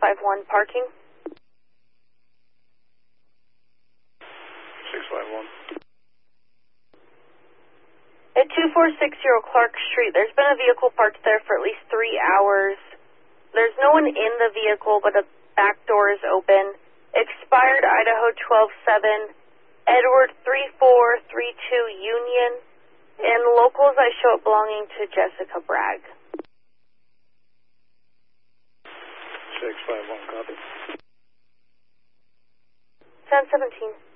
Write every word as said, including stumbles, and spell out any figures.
five one parking. six five one. At two four six zero Clark Street, there's been a vehicle parked there for at least three hours. There's no one in the vehicle, but the back door is open. Expired Idaho twelve seven, Edward three four three two Union. In locals, I show it belonging to Jessica Bragg. six five one, copy. ten seventeen.